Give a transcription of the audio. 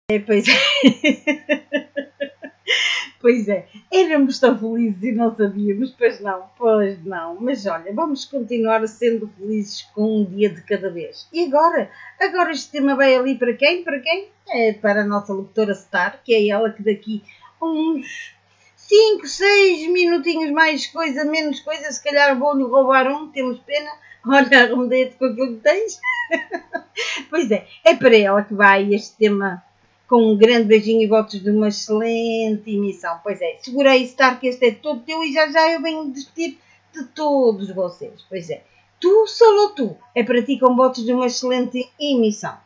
Pois é. Pois é, éramos tão felizes e não sabíamos, pois não. Mas olha, vamos continuar sendo felizes com um dia de cada vez. E agora? Agora este tema vai ali para quem? Para quem? É para a nossa locutora Star, que é ela que daqui a uns 5, 6 minutinhos mais coisa, menos coisa, se calhar vou-lhe roubar um, temos pena. Olha, arremedeia-te com aquilo que tens. Pois é para ela que vai este tema com um grande beijinho e votos de uma excelente emissão. Pois é, segura aí, Star, que este é todo teu e já já eu venho despedir de todos vocês. Pois é, tu, solo tu, é para ti com votos de uma excelente emissão.